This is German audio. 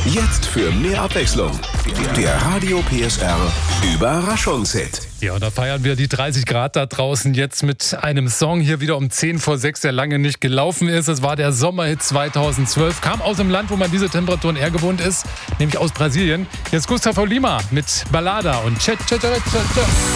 Jetzt für mehr Abwechslung. Der Radio PSR Überraschungshit. Ja, und da feiern wir die 30 Grad da draußen jetzt mit einem Song hier wieder um 10 vor 6, der lange nicht gelaufen ist. Es war der Sommerhit 2012, kam aus dem Land, wo man diese Temperaturen eher gewohnt ist, nämlich aus Brasilien. Jetzt Gustavo Lima mit Balada und Che Che Che Che Che.